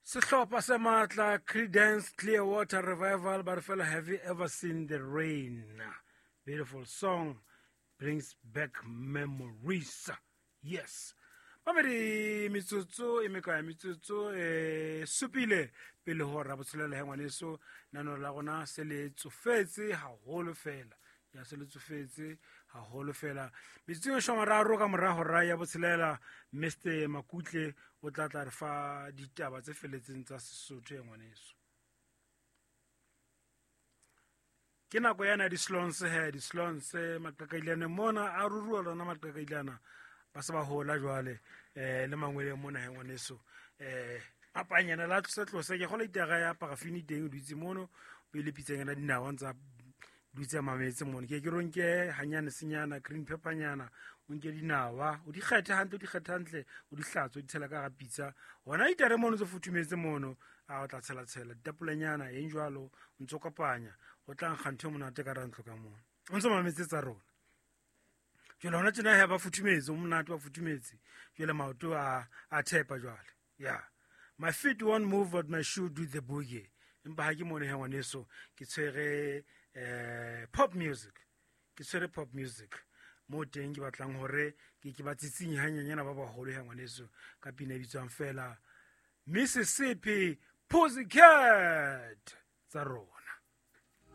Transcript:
Sehlopha se matla Creedence Clearwater Revival, but fella, have you ever seen the rain? Beautiful song, brings back memories. Yes. Mamedi mitsotso imeka mitsotso supile pele hora botshelele ha ngwaneso nano la gona se le tsofetse haholo fela ya se le tsofetse haholo fela mitsotso e shomararo ka morago ra ya botshelela Mr Makutle o tla re fa ditaba tse feletseng tsa Sesotho e ngwaneso ke nako yana di slons maqaqailane mona a ruruwa lona maqaqailana ba se ba hola jwale le mangwele mona he ngwaneso apanyana la tlose ke go le itega ya parafini teng dutse mono o ile pitsengana dinawa ntsa dutse mametse mono ke ronke hanyane senyana green pepper nyana o nke dinawa o di kgetha hantle o di hlatso di tshela ka ga pitsa hona itare mono tse futhumetse mono a o tla tshela ditapolanyana e njwalo o ntse o kopanya o tla nkganthe monate ka rantlo ka mono o ntse mametse tsa rona jwale hona tjena ha ba futhumetse monate wa futhumetse jwale maoto a thepa jwale yeah my feet won't move but my shoe do the boogie empa ha ke mone he ngwaneso ke tshwere pop music mo teng ke batlang hore ke ba tsitsinye hanyanyana ba baholo he ngwaneso ka pina bitswang fela Mississippi Pussycat tsa rona.